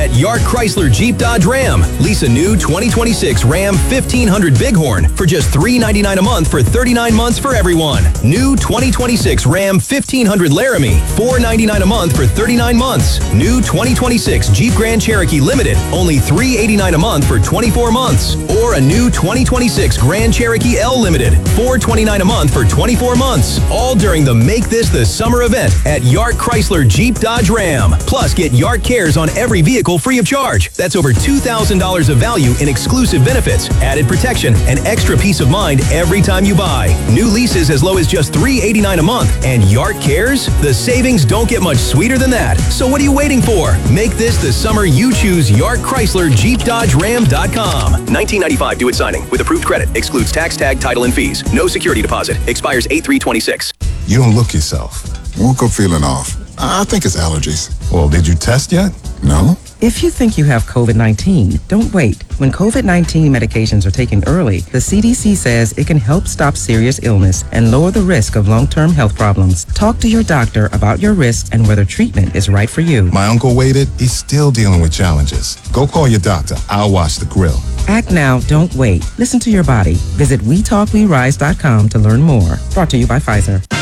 at Yark Chrysler Jeep Dodge Ram. Lease a new 2026 Ram 1500 Bighorn for just $399 a month for 39 months for everyone. New 2026 Ram 1500 Laramie, $499 a month for 39 months. New 2026 Jeep Grand Cherokee Limited, only $389 a month for 24 months. Or a new 2026 Grand Cherokee L Limited, $429 a month for 24 months. All during the Make This the Summer event at Yark Chrysler Jeep Dodge Ram. Plus, get Yark Cares on every vehicle free of charge. That's over $2,000 of value in exclusive benefits, added protection, and extra peace of mind every time you buy. New leases as low as just $389 a month. And Yark Cares? The savings don't get much sweeter than that. So what are you waiting for? Make this the summer you choose Yark Chrysler Jeep Dodge Ram.com. 1995 due at signing with approved credit. Excludes tax, tag, title, and fees. No security deposit. Expires 8/3/26. You don't look yourself. Woke up feeling off. I think it's allergies. Well, did you test yet? No. If you think you have COVID-19, don't wait. When COVID-19 medications are taken early, the CDC says it can help stop serious illness and lower the risk of long-term health problems. Talk to your doctor about your risks and whether treatment is right for you. My uncle waited. He's still dealing with challenges. Go call your doctor. I'll watch the grill. Act now, don't wait. Listen to your body. Visit WeTalkWeRise.com to learn more. Brought to you by Pfizer.